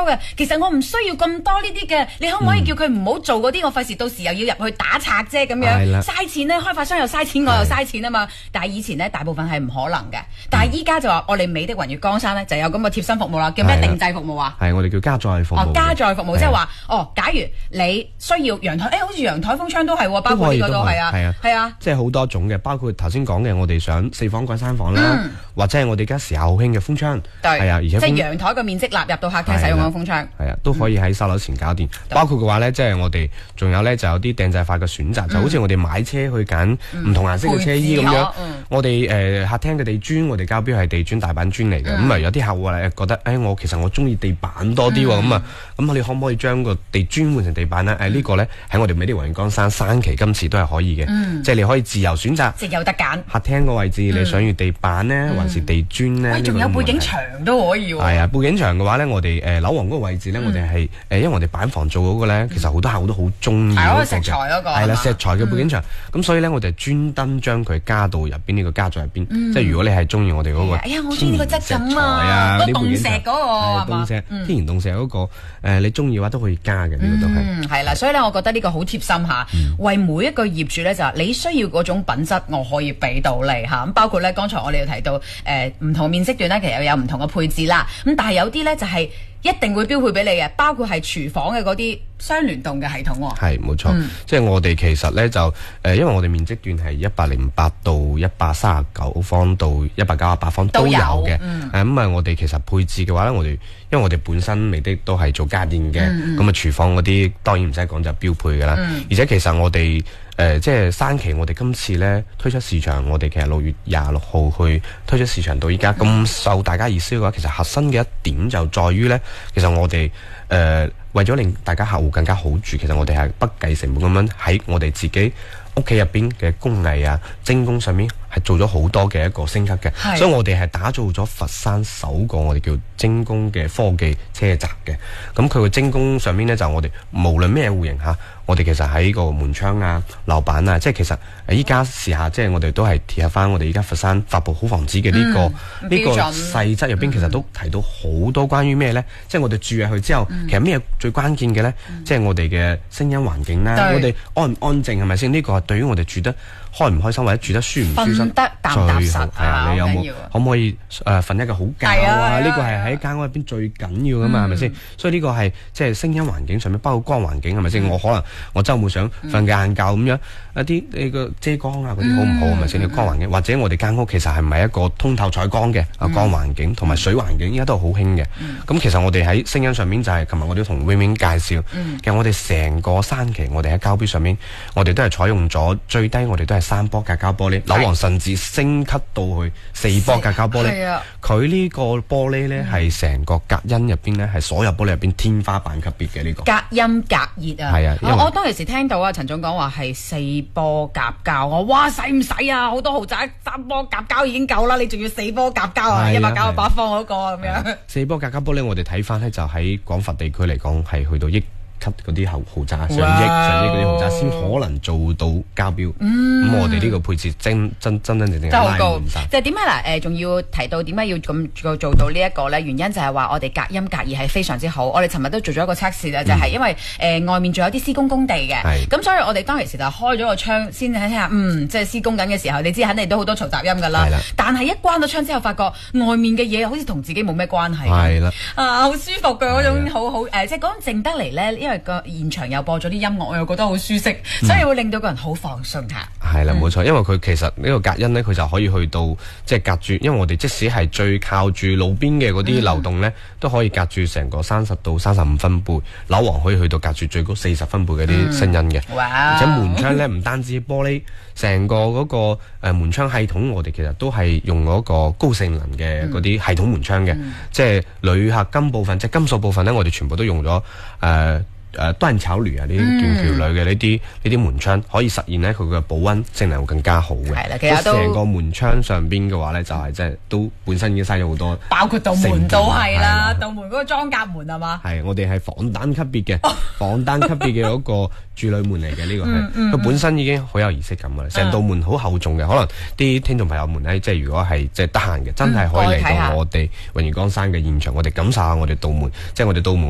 嘅。其實我唔需要咁多呢啲嘅，你可唔可以叫佢唔好做嗰啲？我費事到時又要入去打拆啫咁樣，嘥錢咧，開發商又嘥錢，我又嘥錢啊嘛。但係以前咧，大部分係唔可能嘅。但係依家就話我哋美的雲月江山咧就有咁嘅貼身服務啦，叫咩定制服務啊？ 係我哋叫加載服務。 加載服務即係話假如你需要陽台，好似陽台風窗都係喎，包括呢個都係啊，係啊， 即係好多種嘅，包括頭先講嘅，我哋想4房改3房啦，或者係我哋而家時下好興嘅風窗，係啊，而且即係陽台嘅面積納入到客廳使用嘅風窗， 係啊，都可以喺收樓前搞掂。包括嘅話咧，即係我哋仲有咧就有啲訂製化嘅選擇，就好似我哋買車去揀唔同顏色嘅車衣咁樣。我哋客廳嘅地磚，我哋交標係地磚大板磚嚟嘅，咁啊有啲客戶覺得其實我中意地板多啲喎，咁你可唔可以將個地磚換成地板咧？呢個咧喺我哋美的雲月江山3期今次都係可以嘅，即係你可以自由選擇， 即係有得揀。 客廳個位置你想要地板咧，還是地磚咧？ 仲有背景牆都可以喎。係啊，背景牆嘅話咧，我哋樓王嗰個位置咧，我哋係因為我哋板房做嗰個咧，其實好多客戶都好中意嗰個石材嗰個。係啦，石材嘅背景牆，咁所以咧我哋專登將佢加到入邊呢個加在入邊，即係如果你係中意我哋嗰個， 哎呀，我中意呢個質感啊，嗰凍石嗰個凍石天然凍石嗰個，你中意嘅話都可以加嘅，呢個都係。 係啦，所以咧，我覺得呢個好貼心嚇，為每一個業主咧就係你需要嗰種品質，我可以俾到你嚇。咁包括咧，剛才我哋有提到唔同面積段咧，其實有唔同嘅配置啦。咁但係有啲咧就係一定會標配俾你嘅，包括係廚房嘅嗰啲雙聯動嘅系統喎。係冇錯，即係我哋其實咧就因為我哋面積段係108到139方到198方都有嘅。咁啊，我哋其實配置嘅話咧，因為我哋本身美的都係做家電嘅，咁啊廚房嗰啲當然唔使講就標配㗎啦。而且其實我哋即係3期，我哋今次咧推出市場，我哋其實6月26號去推出市場到依家咁受大家熱銷嘅話，其實核心嘅一點就在於咧，其實我哋為咗令大家客戶更加好住，其實我哋係不計成本咁樣喺我哋自己屋企入邊嘅工藝啊、精工上面係做咗好多嘅一個升級嘅，所以我哋係打造咗佛山首個我哋叫精工嘅科技車閘嘅。咁佢個精工上面呢，就我哋無論咩戶型嚇，我哋其實喺個門窗啊、樓板啊，即係其實依家時下即係我哋都係貼合翻我哋依家佛山發布好房子嘅呢個細則入邊，其實都提到好多關於咩呢？即係我哋住入去之後，其實咩最關鍵嘅呢？即係我哋嘅聲音環境啦，我哋安唔安靜係咪先？呢個係對於我哋住得開唔開心或者住得舒唔舒心得踏唔踏實你有冇可唔可以瞓一個好覺啊？呢個係喺間屋入邊最緊要噶嘛，係咪先？所以呢個係即係聲音環境上面，包括光環境係咪先？我可能我週末想瞓個晏覺咁樣，一啲你個遮光啊嗰啲好唔好係咪先？你光環境或者我哋間屋其實係咪一個通透採光嘅光環境同埋水環境，依家都好興嘅。咁其實我哋喺聲音上面就係琴日我哋同 Wing 介紹，其實我哋成個3期我哋喺膠標上面，我哋都係採用咗最低，我哋都係3波隔膠玻璃，樓王甚至升級到去4波隔膠玻璃。佢呢個玻璃呢，係成個隔音入邊呢，係所有玻璃入邊天花板級別嘅呢個隔音隔熱啊！ 係啊， 我當其時聽到啊陳總講話係4波夾膠，我話使唔使啊？好多豪宅3波夾膠已經夠啦，你仲要4波夾膠啊？198方嗰個咁樣。4 波隔膠玻璃我哋睇翻呢，就喺廣佛地區嚟講係去到億級嗰啲豪宅上億嗰啲豪宅先可能做到交標，咁我哋呢個配置真正拉滿晒。 就係點解嗱？仲要提到點解要咁做到呢一個咧？原因就係話我哋隔音隔熱係非常之好。我哋尋日都做咗一個測試啦，就係因為外面仲有啲施工工地嘅，咁所以我哋當其時就開咗個窗先睇下，即係施工緊嘅時候，你知肯定都好多嘈雜音㗎啦。但係一關咗窗之後，發覺外面嘅嘢好似同自己冇咩關係。係啦，好舒服嘅嗰種好即係嗰種靜得嚟咧，因為個現場又播咗啲音樂，我又覺得好舒適，所以會令到個人好放鬆下。 係啦，冇錯，因為佢其實呢個隔音呢，佢就可以去到即係隔住，因為我哋即使係最靠住路邊嘅嗰啲流動呢，都可以隔住成個30到35分貝，樓王可以去到隔住最高40分貝嘅啲聲音嘅。而且門窗呢，唔單止玻璃，成個嗰個門窗系統，我哋其實都係用嗰個高性能嘅嗰啲系統門窗嘅，即係鋁合金部分，即係金屬部分呢，我哋全部都用咗斷橋鋁啊，呢啲斷橋鋁嘅呢啲門窗，可以實現呢佢嘅保溫性能會更加好嘅。係啦，其實都成個門窗上邊嘅話呢，就係即係都本身已經嘥咗好多， 包括道門都係啦，道門嗰個裝甲門係嘛？ 係，我哋係防彈級別嘅，防彈級別嘅嗰個處女門嚟嘅，呢個係，佢本身已經好有儀式感㗎啦，成道門好厚重嘅，可能啲聽眾朋友們呢，即係如果係即係得閒嘅，真係可以嚟到我哋雲月江山嘅現場，我哋感受下我哋道門，即係我哋道門。